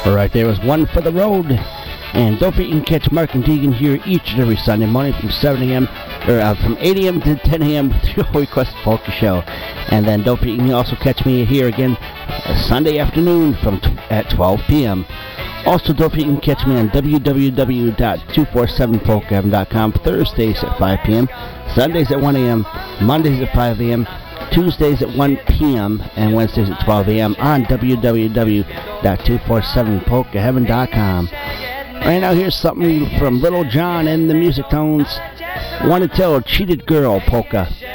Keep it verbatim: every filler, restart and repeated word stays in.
Right there was One for the Road. And don't forget you can catch Mark and Deegan here each and every Sunday morning from seven a.m. or uh, from eight a.m. to ten a.m. with your Request Polka Show. And then don't forget you can also catch me here again uh, Sunday afternoon from t- at twelve p.m. Also, don't forget you can catch me on w w w dot two four seven polka heaven dot com Thursdays at five p.m., Sundays at one a.m., Mondays at five a.m., Tuesdays at one p.m., and Wednesdays at twelve a.m. on w w w dot two four seven polka heaven dot com. Right now, here's something from Little John and the Music Tones. Want to Tell Cheated Girl Polka.